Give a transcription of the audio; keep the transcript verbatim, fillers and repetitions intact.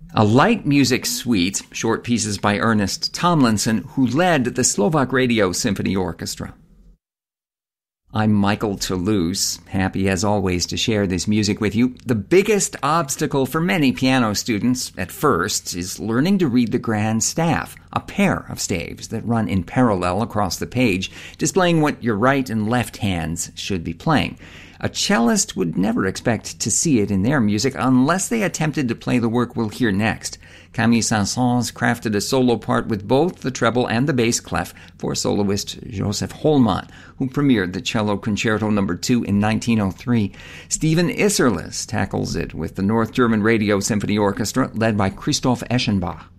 A light music suite, short pieces by Ernest Tomlinson, who led the Slovak Radio Symphony Orchestra. I'm Michael Toulouse, happy as always to share this music with you. The biggest obstacle for many piano students at first is learning to read the grand staff, a pair of staves that run in parallel across the page, displaying what your right and left hands should be playing. A cellist would never expect to see it in their music unless they attempted to play the work we'll hear next. Camille Saint-Saëns crafted a solo part with both the treble and the bass clef for soloist Joseph Hollmann, who premiered the Cello Concerto number two in nineteen oh three. Stephen Isserlis tackles it with the North German Radio Symphony Orchestra, led by Christoph Eschenbach.